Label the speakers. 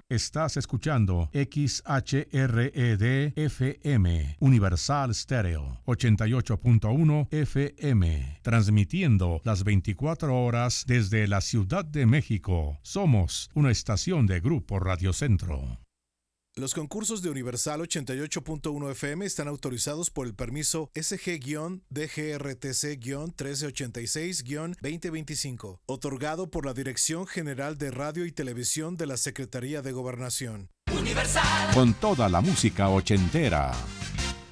Speaker 1: Estás escuchando XHRED-FM, Universal Stereo, 88.1 FM, transmitiendo las 24 horas desde la Ciudad de México. Somos una estación de Grupo Radio Centro.
Speaker 2: Los concursos de Universal 88.1 FM están autorizados por el permiso SG-DGRTC-1386-2025, otorgado por la Dirección General de Radio y Televisión de la Secretaría de Gobernación.
Speaker 1: Universal. Con toda la música ochentera.